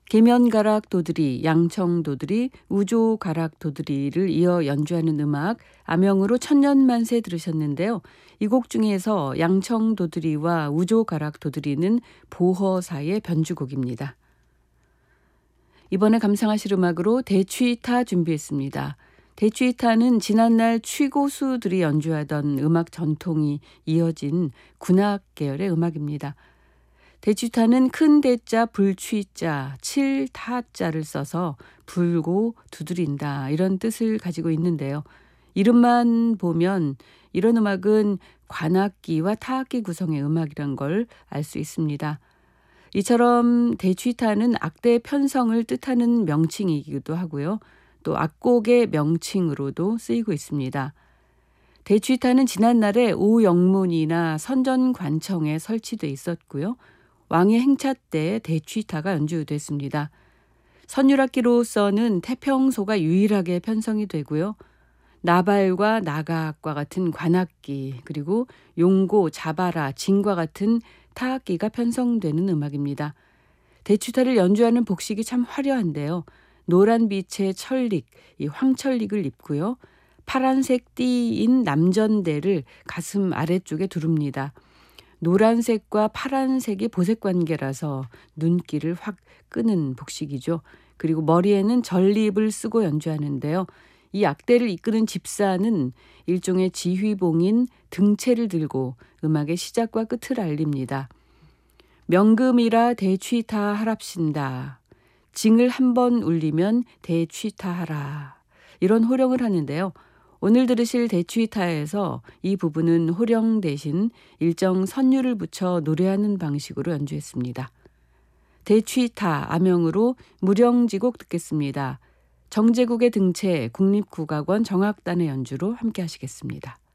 계면가락 도드리, 양청도드리, 우조가락 도드리를 이어 연주하는 음악 암영으로 천년만세 들으셨는데요. 이 곡 중에서 양청도드리와 우조가락 도드리는 보허사의 변주곡입니다. 이번에 감상하실 음악으로 대취타 준비했습니다. 대취타는 지난날 취고수들이 연주하던 음악 전통이 이어진 군악 계열의 음악입니다. 대취타는 큰 대자 불취자 7타자를 써서 불고 두드린다 이런 뜻을 가지고 있는데요. 이름만 보면 이런 음악은 관악기와 타악기 구성의 음악이란 걸 알 수 있습니다. 이처럼 대취타는 악대 편성을 뜻하는 명칭이기도 하고요. 또 악곡의 명칭으로도 쓰이고 있습니다. 대취타는 지난날에 오영문이나 선전관청에 설치돼 있었고요. 왕의 행차 때 대취타가 연주됐습니다. 선율악기로서는 태평소가 유일하게 편성이 되고요. 나발과 나가악과 같은 관악기, 그리고 용고, 자바라, 징과 같은 타악기가 편성되는 음악입니다. 대취타를 연주하는 복식이 참 화려한데요. 노란 빛의 천릭, 이 황천릭을 입고요. 파란색 띠인 남전대를 가슴 아래쪽에 두릅니다. 노란색과 파란색이 보색 관계라서 눈길을 확 끄는 복식이죠. 그리고 머리에는 전립을 쓰고 연주하는데요. 이 악대를 이끄는 집사는 일종의 지휘봉인 등채를 들고 음악의 시작과 끝을 알립니다. 명금이라 대취타 하랍신다. 징을 한 번 울리면 대취타하라. 이런 호령을 하는데요. 오늘 들으실 대취타에서 이 부분은 호령 대신 일정 선율을 붙여 노래하는 방식으로 연주했습니다. 대취타 암영으로 무령지곡 듣겠습니다. 정제국의 등채 국립국악원 정악단의 연주로 함께 하시겠습니다.